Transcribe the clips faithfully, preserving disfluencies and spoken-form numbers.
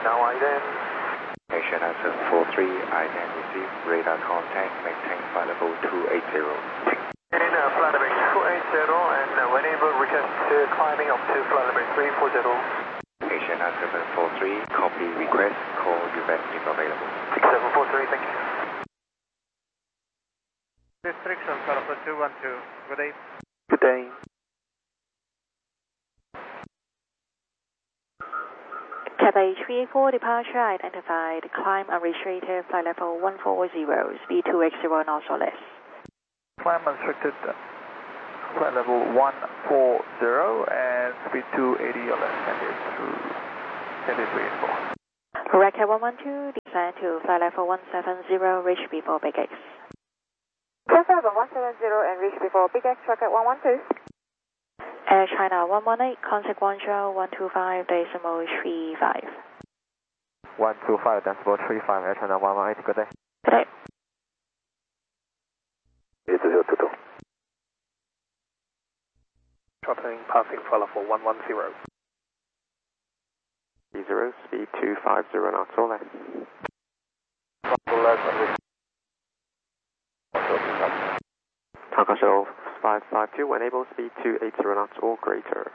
now I N. Station answer four three, I N receive, radar contact, maintain flight level two eight zero. In uh, flight level two eight zero and uh, whenever request to climbing up to flight level three four zero. Station answer seven four three, copy request, call event if available. seven four three, thank you. Restriction, Alpha two one two, good day. Good day. Cathay three four departure identified, climb unrestricted, flight level one four zero, speed two eight zero knots or less. Climb unrestricted, flight level one four zero and speed two eighty or less, and it's through Cathay three and four. Racket one one two, descend to flight level one seven zero, reach before Big X. Flight level one seven zero and reach before Big X, Racket one one two. Air China one one eight, contact Guangzhou one two five decimal three five. one two five decimal three five, Air China one one eight, good day. Good day. eight zero two two. Dropping, passing flight level one one zero. zero, speed two five zero knots or less. Taka Shuttle five five two, when able, speed two eight zero knots or greater.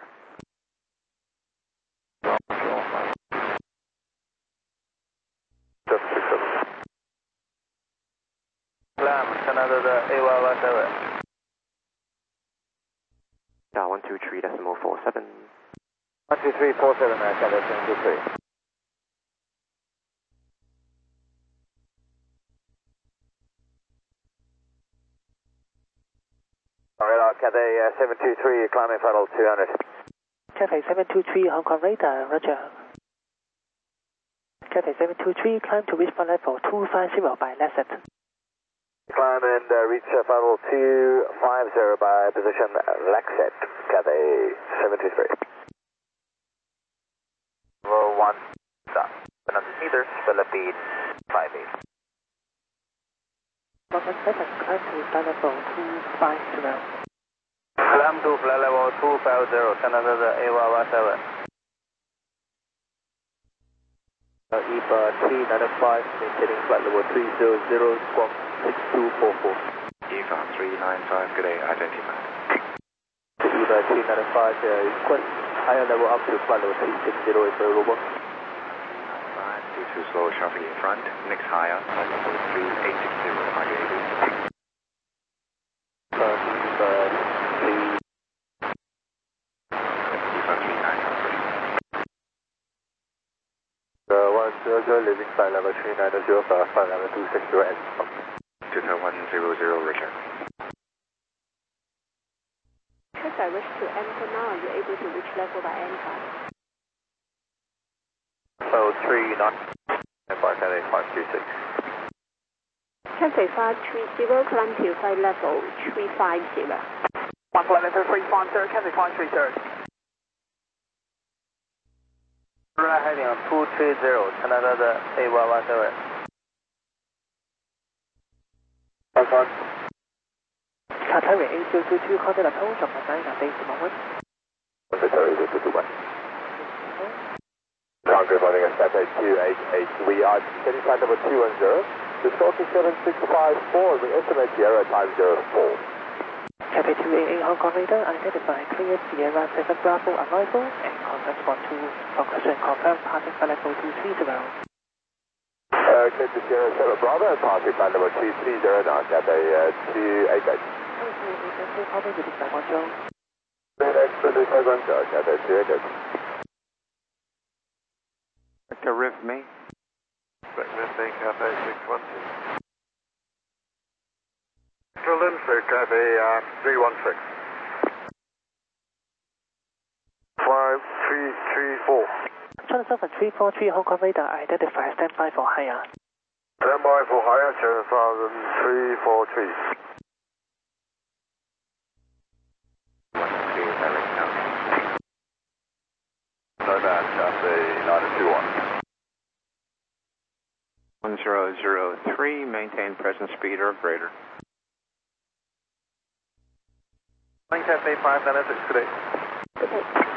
Climb, Canada A Y Y seven. Yeah, one two three decimal four seven. one two three four seven, Canada seven two three. Alright, Cathay uh, seven two three, climbing funnel two hundred. Cathay seven two three, Hong Kong radar, roger. Cathay seven two three, climb to reach flight level two five zero by Lesset. Climb and uh, reach uh, flight level two five zero by position Lexet, Cathay seven two three. Level one, stop. one hundred meters, Philippine five eight. one one seven, climb to flight level two five zero. Climb to flight level two five zero, Canada A Y Y seven. Uh, E B A three ninety-five, maintaining flight level three zero zero, squawk six two four four. E V A three ninety-five, good day, identified. E B A three ninety-five, uh, request higher level up to flight level three six zero is available. Due to slow traffic in front, next higher, flight level three eight six zero, are you able to take? Uh, E B A three. E V A three ninety-five. Uh, one zero zero, leaving flight level three nine zero for flight level two six zero and Delta one zero zero, Richard. If I wish to enter now, you're able to reach level by any time. So three knots, and Cathay five two six. Cathay five three zero, climb to flight level three five zero. One flight level three five zero, Cathay five three zero. Right heading on two three zero, Canada A Y Y seven. Confirm. Cathay eight zero two two, contact approach of Manila decimal one. Secretary eight two two one. Good morning, Cathay two eight eight. We are getting flight level two one zero. The score is seven six five four. We estimate Sierra time zero four. Cathay two eight eight, Hong Kong radar, identified, clear Sierra seven Bravo arrival, and contact spot two, conclusion confirmed, passing flight level two three zero. Uh, clear to Sierra seven Bravo and passing flight level two three zero now, Cathay uh, two eight eight. Okay, we can take copy with the Guangzhou. Expedition Guangzhou, Cathay two eight eight. Victor Riv me. Missing Cathay six one two. Berlin for Cathay uh, three one six. five three three four. China seven three four three, Hong Kong radar, identified, stand by for higher. Stand by for higher, China seven three four three. One clear, direct now. So that, Cathay nine two one. one zero zero three, maintain present speed or greater. Cathay five nine six today. Okay.